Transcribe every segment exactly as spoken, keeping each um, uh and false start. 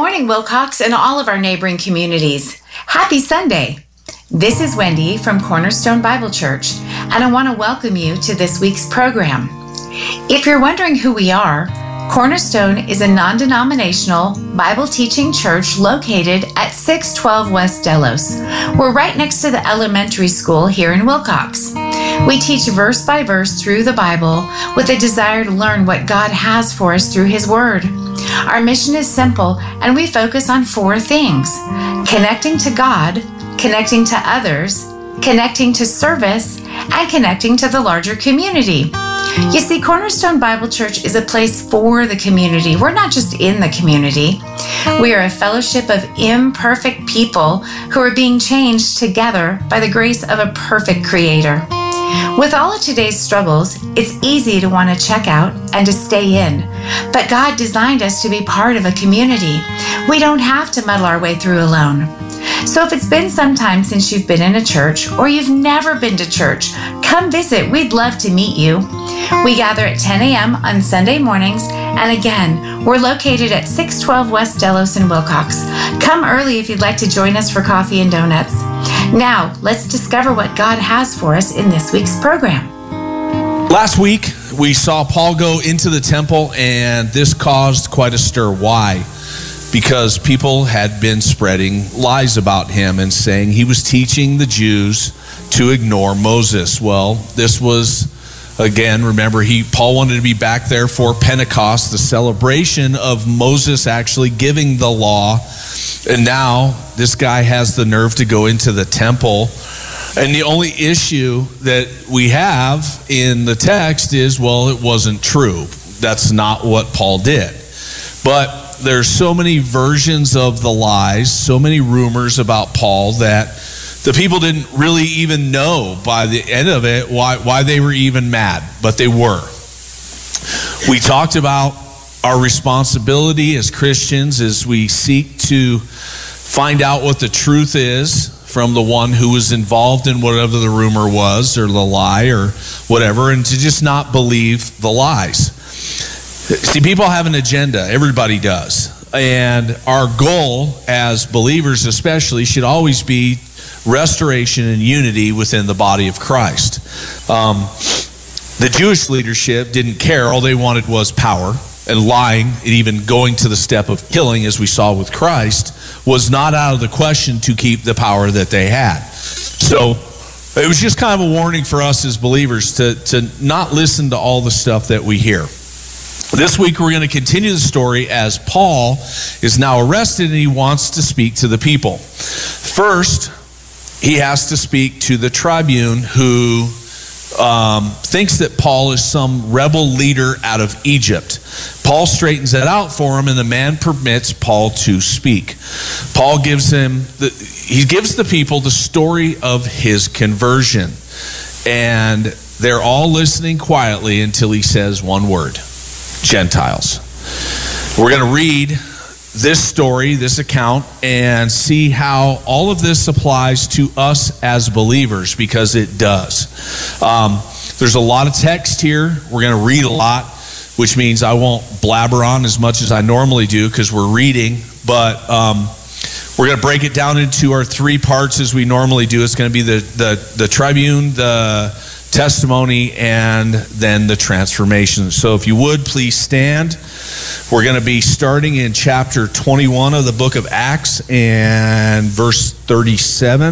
morning, Wilcox, and all of our neighboring communities. Happy Sunday. This is Wendy from Cornerstone Bible Church, and I want to welcome you to this week's program. If you're wondering who we are, Cornerstone is a non-denominational Bible teaching church located at six twelve West Delos. We're right next to the elementary school here in Wilcox. We teach verse by verse through the Bible with a desire to learn what God has for us through His Word. Our mission is simple, and we focus on four things: connecting to God, connecting to others, connecting to service, and connecting to the larger community. You see, Cornerstone Bible Church is a place for the community. We're not just in the community. We are a fellowship of imperfect people who are being changed together by the grace of a perfect Creator. With all of today's struggles, it's easy to want to check out and to stay in. But God designed us to be part of a community. We don't have to muddle our way through alone. So if it's been some time since you've been in a church, or you've never been to church, come visit. We'd love to meet you. We gather at ten a.m. on Sunday mornings, and again, we're located at six twelve West Delos in Wilcox. Come early if you'd like to join us for coffee and donuts. Now, let's discover what God has for us in this week's program. Last week, we saw Paul go into the temple, and this caused quite a stir. Why? Because people had been spreading lies about him and saying he was teaching the Jews to ignore Moses. Well, this was, again, remember, he Paul wanted to be back there for Pentecost, the celebration of Moses actually giving the law. And now this guy has the nerve to go into the temple. And the only issue that we have in the text is, well, it wasn't true. That's not what Paul did. But there's so many versions of the lies, so many rumors about Paul that the people didn't really even know by the end of it why, why they were even mad, but they were. We talked about our responsibility as Christians as we seek to find out what the truth is from the one who was involved in whatever the rumor was or the lie or whatever, and to just not believe the lies. See, people have an agenda. Everybody does. And our goal as believers especially should always be restoration and unity within the body of Christ. Um, the Jewish leadership didn't care. All they wanted was power. And lying, and even going to the step of killing, as we saw with Christ, was not out of the question to keep the power that they had. So it was just kind of a warning for us as believers to, to not listen to all the stuff that we hear. This week we're going to continue the story as Paul is now arrested and he wants to speak to the people. First, he has to speak to the tribune who um, thinks that Paul is some rebel leader out of Egypt. Paul straightens that out for him, and the man permits Paul to speak. Paul gives him, the, he gives the people the story of his conversion, and they're all listening quietly until he says one word: Gentiles. We're going to read this story, this account, and see how all of this applies to us as believers, because it does. Um, there's a lot of text here. We're going to read a lot, which means I won't blabber on as much as I normally do because we're reading, but um, we're going to break it down into our three parts as we normally do. It's going to be the, the, the tribune, the testimony, and then the transformation. So if you would, please stand. We're going to be starting in chapter twenty-one of the book of Acts and verse thirty-seven.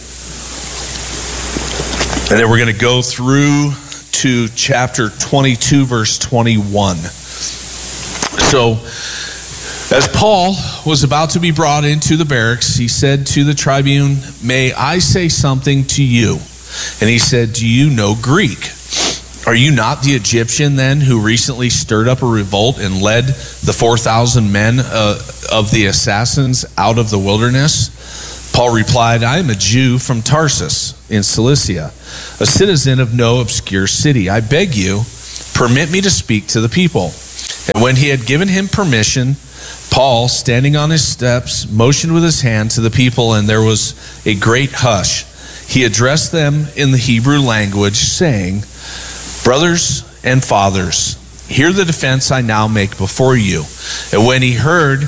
And then we're going to go through to chapter twenty-two, verse twenty-one. So as Paul was about to be brought into the barracks, he said to the tribune, "May I say something to you?" And he said, "Do you know Greek? Are you not the Egyptian then who recently stirred up a revolt and led the four thousand men uh, of the assassins out of the wilderness?" Paul replied, "I am a Jew from Tarsus in Cilicia, a citizen of no obscure city. I beg you, permit me to speak to the people." And when he had given him permission, Paul, standing on his steps, motioned with his hand to the people, and there was a great hush. He addressed them in the Hebrew language, saying, "Brothers and fathers, hear the defense I now make before you." And when he heard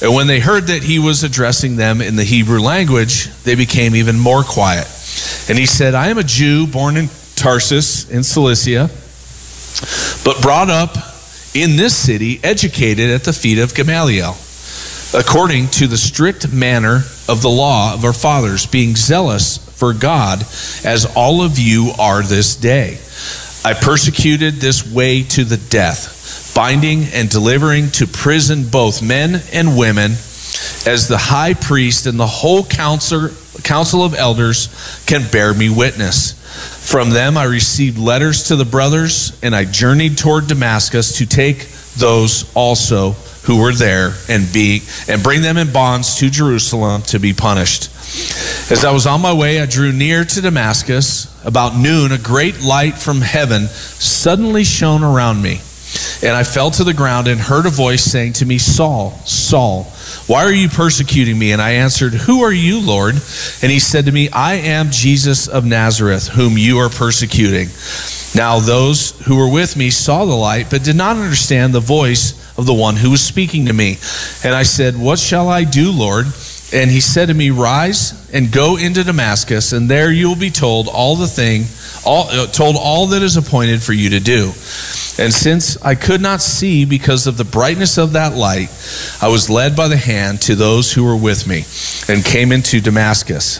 And when they heard that he was addressing them in the Hebrew language, they became even more quiet. And he said, I am a Jew born in Tarsus in Cilicia, but brought up in this city, educated at the feet of Gamaliel, according to the strict manner of the law of our fathers, being zealous for God, as all of you are this day. I persecuted this way to the death, binding and delivering to prison both men and women, as the high priest and the whole council, council of elders can bear me witness. From them I received letters to the brothers, and I journeyed toward Damascus to take those also who were there and be and bring them in bonds to Jerusalem to be punished. As I was on my way, I drew near to Damascus. About noon, a great light from heaven suddenly shone around me, and I fell to the ground and heard a voice saying to me, Saul, Saul, why are you persecuting me? And I answered, Who are you, Lord? And he said to me, I am Jesus of Nazareth, whom you are persecuting. Now those who were with me saw the light, but did not understand the voice of the one who was speaking to me. And I said, What shall I do, Lord? And he said to me, Rise and go into Damascus, and there you will be told all the thing, all uh, told all that is appointed for you to do. And since I could not see because of the brightness of that light, I was led by the hand to those who were with me, and came into Damascus.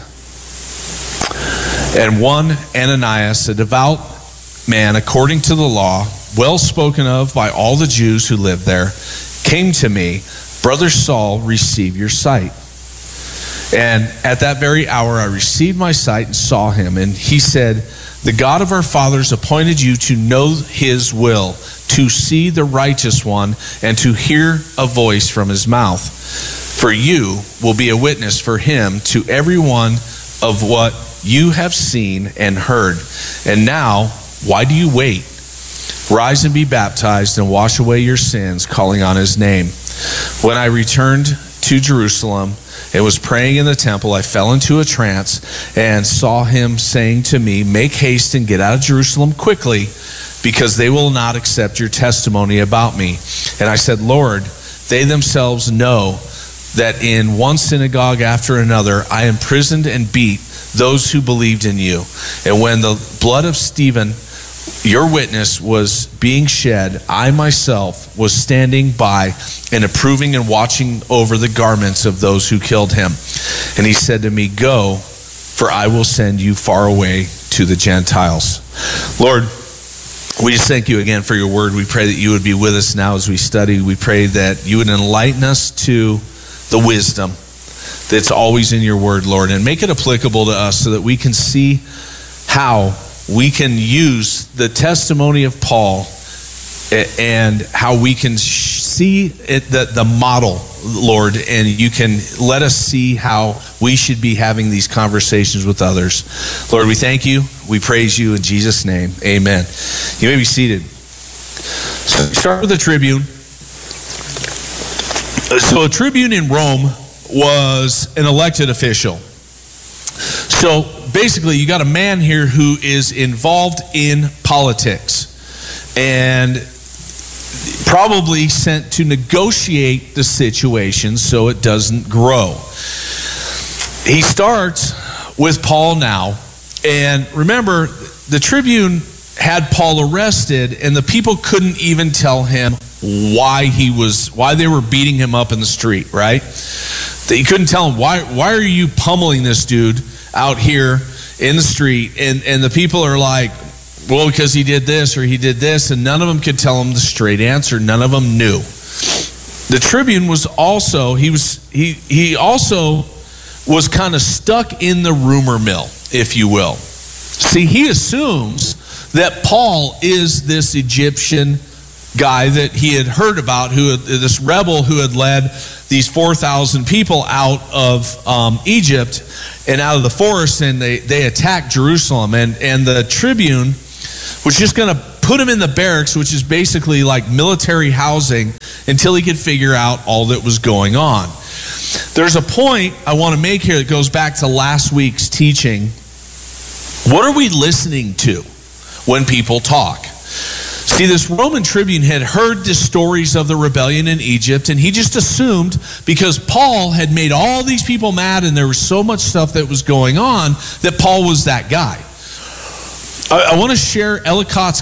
And one Ananias, a devout man according to the law, well spoken of by all the Jews who lived there, came to me, Brother Saul, receive your sight. And at that very hour I received my sight and saw him. And he said, The God of our fathers appointed you to know his will, to see the righteous one, and to hear a voice from his mouth. For you will be a witness for him to everyone of what you have seen and heard. And now, why do you wait? Rise and be baptized and wash away your sins, calling on his name. When I returned to Jerusalem and was praying in the temple, I fell into a trance and saw him saying to me, Make haste and get out of Jerusalem quickly, because they will not accept your testimony about me. And I said, Lord, they themselves know that in one synagogue after another I imprisoned and beat those who believed in you. And when the blood of Stephen, your witness, was being shed, I myself was standing by and approving and watching over the garments of those who killed him. And he said to me, Go, for I will send you far away to the Gentiles. Lord, we just thank you again for your word. We pray that you would be with us now as we study. We pray that you would enlighten us to the wisdom that's always in your word, Lord, and make it applicable to us so that we can see how we can use the testimony of Paul and how we can see it, the, the model, Lord, and you can let us see how we should be having these conversations with others. Lord, we thank you. We praise you in Jesus' name. Amen. You may be seated. So start with the tribune. So a tribune in Rome was an elected official. So basically, you got a man here who is involved in politics and probably sent to negotiate the situation so it doesn't grow. He starts with Paul now. And remember, the tribune had Paul arrested, and the people couldn't even tell him why he was, why they were beating him up in the street, right? They couldn't tell him, why, why are you pummeling this dude out here in the street? And, and the people are like, well, because he did this or he did this, and none of them could tell him the straight answer. None of them knew. The tribune was also, he was, he, he also was kind of stuck in the rumor mill, if you will. See, he assumes that Paul is this Egyptian guy that he had heard about, who had, this rebel who had led these four thousand people out of um, Egypt and out of the forest, and they, they attacked Jerusalem. And, and the tribune was just going to put him in the barracks, which is basically like military housing, until he could figure out all that was going on. There's a point I want to make here that goes back to last week's teaching. What are we listening to when people talk? See, this Roman tribune had heard the stories of the rebellion in Egypt, and he just assumed because Paul had made all these people mad and there was so much stuff that was going on that Paul was that guy. I, I want to share Ellicott's